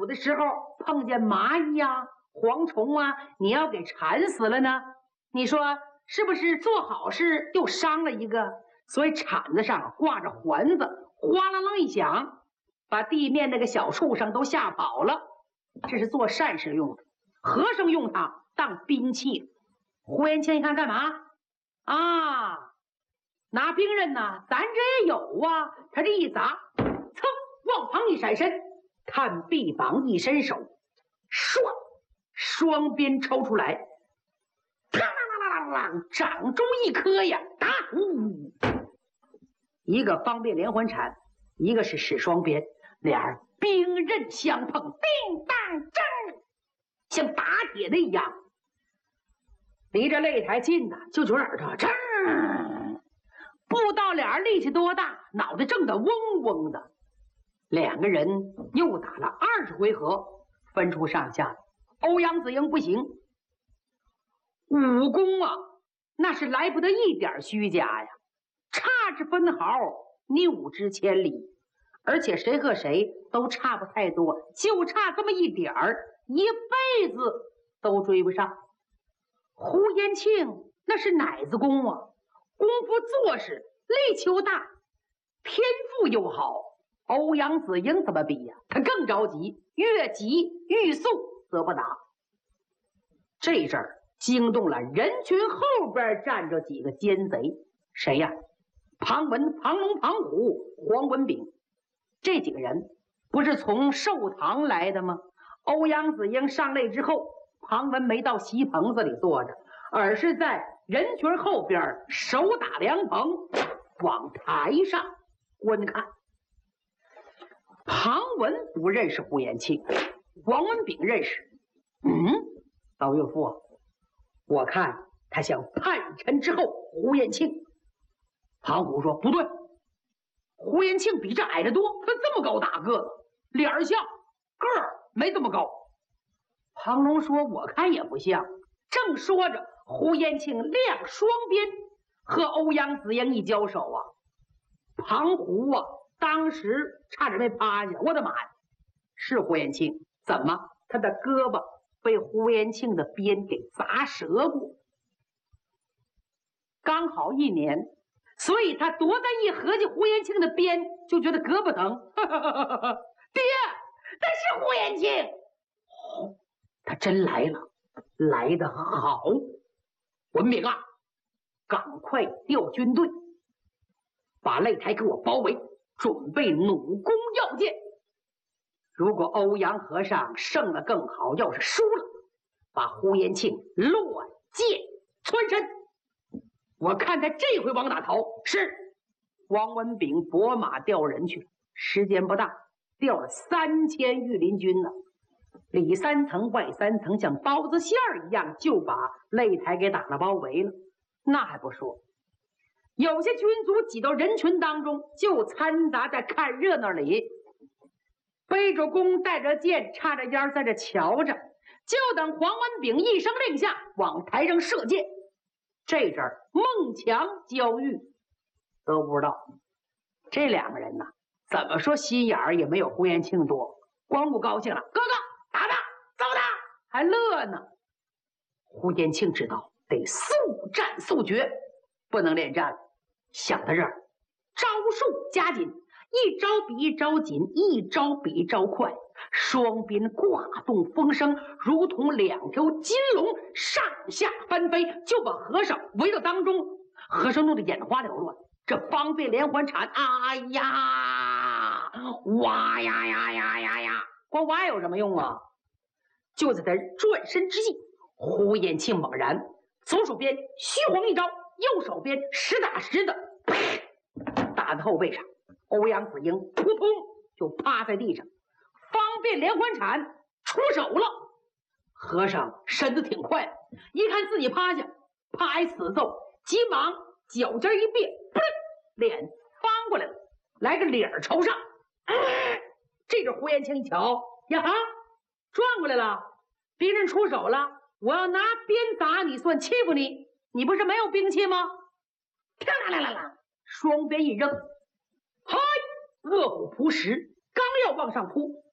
午的时候碰见蚂蚁啊、蝗虫啊，你要给缠死了呢？你说是不是做好事又伤了一个？所以铲子上挂着环子，哗啦啦一响，把地面那个小畜生都吓跑了。这是做善事用的，和尚用它当兵器。呼延庆一看干嘛啊？拿兵刃呐，咱这也有啊。他这一砸，噌，往旁一闪身，探臂膀一伸手，唰，双鞭抽出来，啪啦啦啦啦啦，掌中一颗呀，打呼，一个方便连环铲，一个是使双鞭，俩人兵刃相碰，叮当铮，像打铁的一样。离着擂台近呢，就觉耳朵铮。不知道俩人力气多大，脑袋震得嗡嗡的。两个人又打了20回合，分出上下。欧阳子英不行，武功啊，那是来不得一点虚假呀，差之分毫，谬之千里，而且谁和谁都差不太多，就差这么一点儿，一辈子都追不上。呼延庆那是奶子功啊，功夫做事，力气又大，天赋又好。欧阳子英怎么比呀？他更着急，越急欲速则不达。这阵儿惊动了人群后边站着几个奸贼，谁呀？庞文、庞龙、庞虎、黄文炳，这几个人不是从寿堂来的吗？欧阳子英上擂之后，庞文没到席棚子里坐着，而是在人群后边手打凉棚，往台上观看。庞文不认识呼延庆，黄文炳认识。老岳父，我看他像叛臣之后呼延庆。庞虎说不对，呼延庆比这矮得多，他这么高大个子，脸儿像，个儿没这么高。庞龙说我看也不像。正说着，呼延庆亮双鞭和欧阳子英一交手啊，庞虎啊当时差点没趴下。我的妈呀，是呼延庆，怎么他的胳膊被呼延庆的鞭给砸折过？刚好1年，所以他多大一合计呼延庆的鞭，就觉得胳膊疼。爹，他是呼延庆。哦，他真来了，来得好。文炳啊，赶快调军队，把擂台给我包围，准备弩弓要箭。如果欧阳和尚胜了更好，要是输了，把呼延庆乱箭穿身。我看他这回往哪逃？是。王文炳拨马调人去，时间不大，调了3000御林军呢，里3层外3层，像包子馅儿一样，就把擂台给打了包围了。那还不说，有些军卒挤到人群当中，就掺杂在看热闹里，背着弓带着箭，插着烟在这瞧着，就等黄文炳一声令下，往台上射箭。这阵儿孟强、焦裕都不知道，这两个人呢，怎么说心眼儿也没有呼延庆多，光不高兴了，哥哥打他，揍他，还乐呢。呼延庆知道得速战速决，不能恋战了。想到这儿，招数加紧，一招比一招紧，一招比一招快，双鞭挂动风声，如同2条金龙上下翻飞，就把和尚围到当中。和尚弄得眼花缭乱，这方便连环铲，哎呀，哇呀呀呀呀呀，光挖有什么用啊？就在他转身之际，呼延庆猛然左手边虚晃一招，右手边实打实的打在后背上，欧阳子英扑通就趴在地上。方便连环铲出手了，和尚身子挺快，一看自己趴下，怕挨死揍，急忙脚尖一别，脸翻过来了，来个脸朝上。这阵呼延庆一瞧，呀哈，转过来了，别人出手了，我要拿鞭打你算欺负你，你不是没有兵器吗？双鞭一扔，嗨，饿虎扑食，刚要往上扑，